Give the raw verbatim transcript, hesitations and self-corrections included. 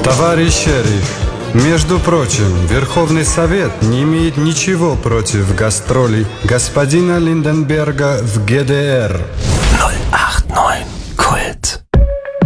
Товарищ шериф, между прочим, Верховный Совет не имеет ничего против гастролей господина Линденберга в ГДР. ноль восемь ноль